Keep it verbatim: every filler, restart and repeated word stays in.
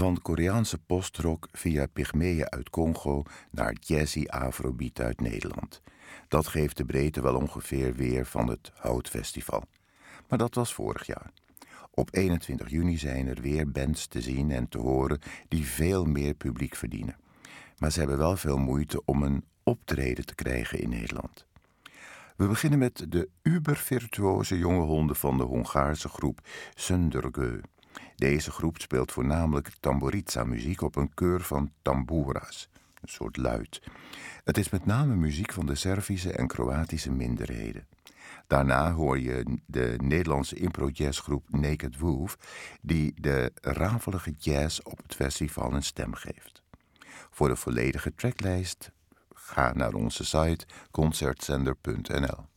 Van Koreaanse postrock via Pygmeeën uit Congo naar jazzy afrobeat uit Nederland. Dat geeft de breedte wel ongeveer weer van het Houtfestival. Maar dat was vorig jaar. Op eenentwintig juni zijn er weer bands te zien en te horen die veel meer publiek verdienen. Maar ze hebben wel veel moeite om een optreden te krijgen in Nederland. We beginnen met de ubervirtuoze jonge honden van de Hongaarse groep Söndörgő. Deze groep speelt voornamelijk tamburiza-muziek op een keur van tamboera's, een soort luid. Het is met name muziek van de Servische en Kroatische minderheden. Daarna hoor je de Nederlandse impro-jazzgroep Naked Wolf, die de rafelige jazz op het festival een stem geeft. Voor de volledige tracklijst ga naar onze site concertzender punt n l.